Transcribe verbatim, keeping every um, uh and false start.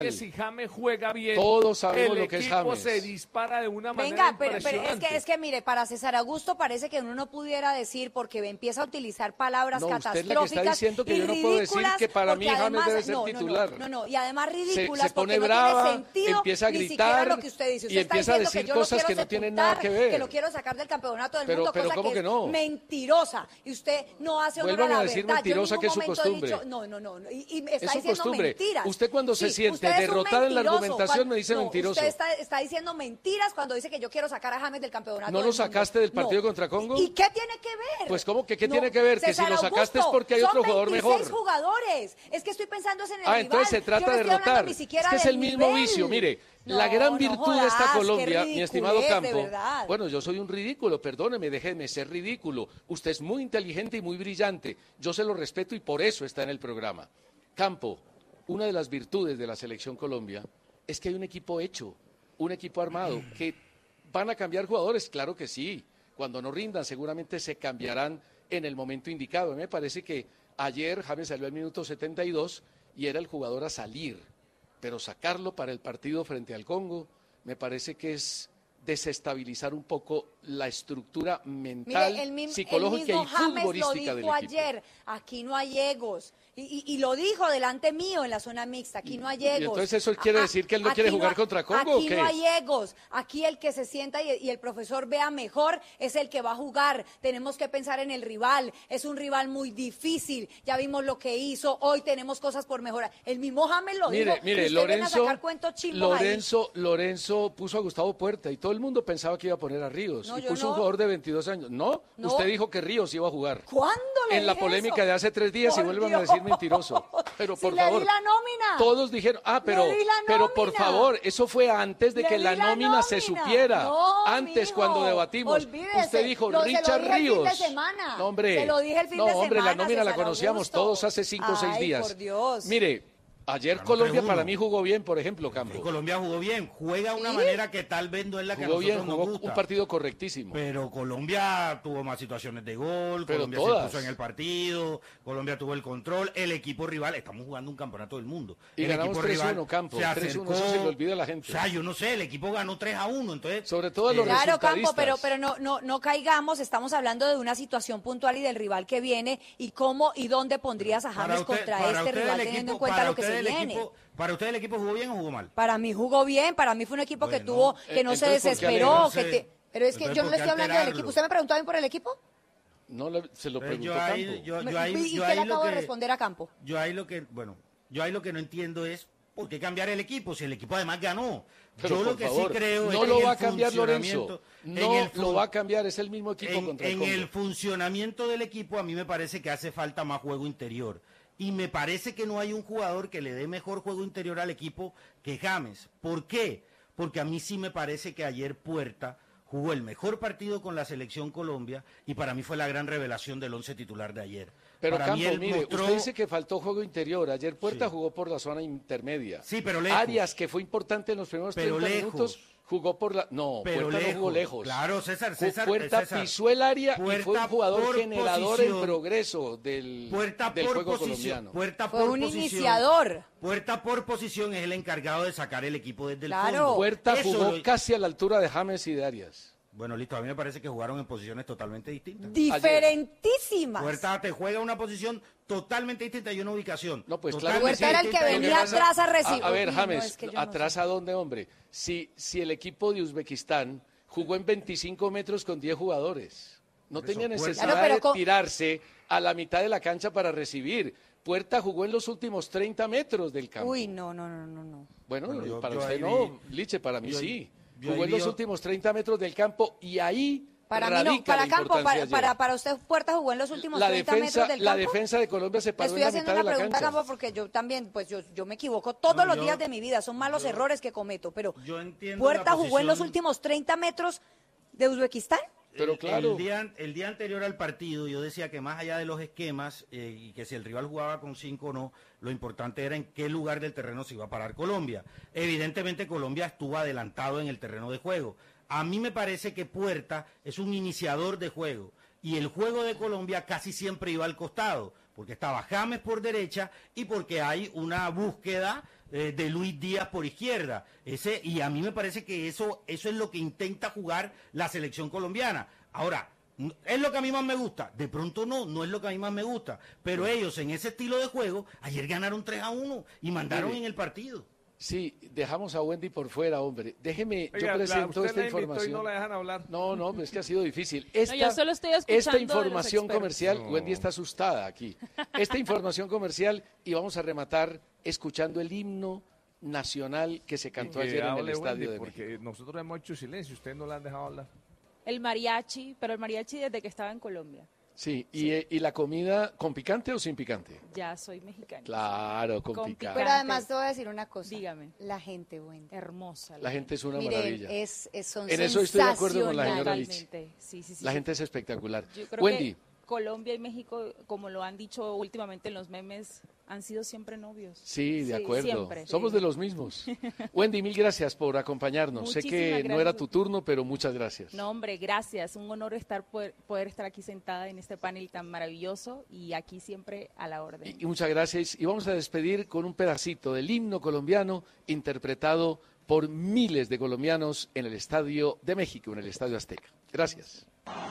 que si James juega bien, todos sabemos el lo que es equipo James. se dispara de una manera Venga, pero, pero impresionante. es que es que mire, para César Augusto parece que uno no pudiera decir porque empieza a utilizar palabras No, usted es la que catastróficas está diciendo que y yo no puedo decir ridículas, que para mí porque James además- debe ser no, no, titular. No, no, no, y además Se, ridículas se pone porque brava, no tiene sentido empieza a ni siquiera gritar lo que usted dice. Usted y está empieza a diciendo decir que yo lo cosas quiero que no tienen nada sepultar, que ver. que lo quiero sacar del campeonato del Pero- mundo, pero cosa ¿cómo que, que es no? mentirosa. Y usted no hace honor Vuelvan a la a decir verdad. Yo en mentirosa, ningún que es su momento he costumbre. dicho- no, no, no, y, y está Es su diciendo costumbre. mentiras. Usted cuando se Sí, siente usted es un derrotada en la mentiroso. argumentación Cuando- me dice no, mentiroso. Usted está, está diciendo mentiras cuando dice que yo quiero sacar a James del campeonato ¿No del lo mundo. sacaste del partido No. contra Congo? ¿Y qué tiene que ver? Pues, ¿cómo que qué No, tiene que ver? Que si César lo sacaste es Augusto, porque hay son otro jugador veintiséis mejor. jugadores. Es que estoy pensando en el Ah, rival. entonces se Yo trata no de estoy hablando derrotar. ni Es siquiera que es del el mismo nivel. vicio. Mire, No, la gran no virtud de esta jodas, qué Colombia, mi estimado ridiculez, de Campo. verdad. Bueno, yo soy un ridículo, perdóneme, déjeme ser ridículo. Usted es muy inteligente y muy brillante. Yo se lo respeto y por eso está en el programa. Campo, una de las virtudes de la Selección Colombia es que hay un equipo hecho, un equipo armado, que van a cambiar jugadores, claro que sí. Cuando no rindan, seguramente se cambiarán en el momento indicado. A mí me parece que ayer James salió al minuto setenta y dos y era el jugador a salir, pero sacarlo para el partido frente al Congo me parece que es desestabilizar un poco la estructura mental, Mire, el, mi- psicológica el mismo y James lo futbolística del dijo equipo. ayer, aquí no hay egos. Y, y- y lo dijo delante mío en la zona mixta, aquí no hay Y- y egos. entonces eso quiere A- decir que él no aquí quiere no jugar hay- contra Congo, ¿o Aquí qué? no hay egos, aquí el que se sienta y, y el profesor vea mejor es el que va a jugar. Tenemos que pensar en el rival, es un rival muy difícil, ya vimos lo que hizo, hoy tenemos cosas por mejorar. El mismo James lo Mire, dijo, mire, y usted viene a Lorenzo, sacar cuentos chimbos ahí. Lorenzo, Lorenzo puso a Gustavo Puerta y todo el mundo pensaba que iba a poner a Ríos. No, y yo puso no. un jugador de veintidós años. ¿No? No. Usted dijo que Ríos iba a jugar. ¿Cuándo le En la dije polémica eso? de hace tres días y Por vuelvan a Dios. decir mentiroso. Pero Si por le favor. di la nómina. Todos dijeron, ah, pero, Le di la pero por nómina. favor, eso fue antes de Le que di la la nómina se nómina. supiera. No, antes, mijo, cuando debatimos, olvídese. usted dijo Lo- se lo Richard dije el fin de Ríos. semana. No, hombre. Se lo dije el fin no, de hombre, semana, la nómina la César conocíamos Augusto. todos hace cinco o seis Ay, días. por Dios. Mire, ayer Ganó Colombia tres uno. para mí jugó bien, por ejemplo, Campo. Colombia jugó bien, juega de una ¿Sí? manera que tal vez no es la que Jugó a bien, nosotros jugó nos gusta. un partido correctísimo. Pero Colombia tuvo más situaciones de gol, Pero Colombia todas. se puso en el partido, Colombia tuvo el control, el equipo rival, estamos jugando un campeonato del mundo. Y el ganamos equipo tres rival uno, Campo, se tres uno, acercó, eso se le olvida a la gente. O sea, yo no sé, el equipo ganó tres a uno, entonces... Sobre todo a los eh, Claro, Campo, resultadistas. pero, pero no, no, no caigamos, estamos hablando de una situación puntual y del rival que viene y cómo y dónde pondrías a James usted- contra para este usted rival el teniendo en equipo- cuenta para lo que usted se el viene. equipo- ¿Para usted el equipo jugó bien o jugó mal? Para mí jugó bien, para mí fue un equipo que Bueno, tuvo, que eh, no se entonces, ¿por qué desesperó, alegrarse? que te- pero es que Entonces, yo no ¿por le qué estoy hablando del alterarlo? equipo. ¿Usted me preguntó a mí por el equipo? No le- se lo Eh, preguntó yo ahí- Campo. yo- Me- yo ahí- ¿Y yo qué ahí le lo acabo de que- responder a Campo? Yo ahí lo que, bueno, yo ahí lo que no entiendo es por qué cambiar el equipo si el equipo además ganó. Pero, yo lo por que favor, sí creo es no que lo en va a el cambiar Lorenzo. funcionamiento- No en el lo fun- va a cambiar, es el mismo equipo en, contra el en Congo. el funcionamiento del equipo a mí me parece que hace falta más juego interior. Y me parece que no hay un jugador que le dé mejor juego interior al equipo que James. ¿Por qué? Porque a mí sí me parece que ayer Puerta jugó el mejor partido con la Selección Colombia y para mí fue la gran revelación del once titular de ayer. Pero para mí Campo, él mire, mostró- usted dice que faltó juego interior. Ayer Puerta Sí. jugó por la zona intermedia. Sí, pero lejos. Arias, que fue importante en los primeros Pero treinta lejos. minutos, jugó por la... No, Pero Puerta lejos. no jugó lejos. Claro, César, Ju- César, Puerta César. pisó el área y fue un Puerta jugador por generador posición. en progreso del, Puerta del por juego posición, colombiano. Puerta Fue por un posición, iniciador. Puerta por posición es el encargado de sacar el equipo desde el Claro. fondo. Puerta Eso jugó lo- casi a la altura de James y de Arias. Bueno, listo, a mí me parece que jugaron en posiciones totalmente distintas. Diferentísimas. Puerta te juega una posición totalmente distinta y una ubicación. No, pues totalmente claro. Puerta era el que distinta. venía Lo que pasa- atrás a recibir. A, ver, Uy, no, James, es que yo no ¿atrás sé. a dónde, hombre? Si, si el equipo de Uzbekistán jugó en veinticinco metros con diez jugadores. No Por eso, tenía Puerta- necesidad Claro, pero de con- tirarse a la mitad de la cancha para recibir. Puerta jugó en los últimos treinta metros del campo. Uy, no, no, no, no, no. Bueno, Bueno, yo- para yo usted ahí no, vi- Liche, para mí yo ahí- sí. yo Jugó ahí en los vi- últimos treinta metros del campo y ahí Para mí no, radica para la Campo, para, importancia ayer. para, para usted Puerta jugó en los últimos la treinta defensa, metros del la campo. defensa de Colombia se Le paró estoy en la haciendo mitad de una la pregunta, cancha. Campo, porque yo también, pues yo, yo me equivoco todos No, los yo- días de mi vida, son malos yo- errores que cometo, pero yo entiendo Puerta la jugó en los posición- últimos treinta metros de Uzbekistán. Pero El- claro. El día, el día anterior al partido yo decía que más allá de los esquemas eh, y que si el rival jugaba con cinco o no, lo importante era en qué lugar del terreno se iba a parar Colombia. Evidentemente Colombia estuvo adelantado en el terreno de juego. A mí me parece que Puerta es un iniciador de juego y el juego de Colombia casi siempre iba al costado. porque estaba James por derecha y porque hay una búsqueda eh, de Luis Díaz por izquierda. Ese, y a mí me parece que eso, eso es lo que intenta jugar la selección colombiana. Ahora, ¿es lo que a mí más me gusta? De pronto no, no es lo que a mí más me gusta. Pero ellos en ese estilo de juego, ayer ganaron tres a uno y mandaron Mire, en el partido. Sí, dejamos a Wendy por fuera, hombre. Déjeme, Oiga, yo la- presento usted esta la invitó y información. no la dejan hablar. No, no, pues es que ha sido difícil. Esta, yo solo estoy escuchando esta de los información expertos. comercial, No. Wendy está asustada aquí. Esta información comercial y vamos a rematar escuchando el himno nacional que se cantó Que ayer en el hable Estadio Wendy, de porque México. nosotros hemos hecho silencio, ustedes no la han dejado hablar. El mariachi, pero el mariachi desde que estaba en Colombia. Sí, y, eh, y la comida, ¿con picante o sin picante? Ya soy mexicana. Claro, con, Con picante. Pero además te voy a decir una cosa. Dígame. La gente buena. Hermosa. La gente es una Miren, maravilla. es, es, son En eso estoy de acuerdo con la señora sensacionales. Liz. Totalmente. Sí, sí, sí. La sí. gente es espectacular. Yo creo Wendy, que Colombia y México, como lo han dicho últimamente en los memes, han sido siempre novios. sí, de acuerdo. Siempre. Somos sí. de los mismos. Wendy, mil gracias por acompañarnos. sé que Muchísimas no era gracias. tu turno, pero muchas gracias. No, hombre, gracias. Un honor estar poder, poder estar aquí sentada en este panel tan maravilloso y aquí siempre a la orden. Y, y muchas gracias. Y vamos a despedir con un pedacito del himno colombiano interpretado por miles de colombianos en el Estadio de México, en el Estadio Azteca. Gracias.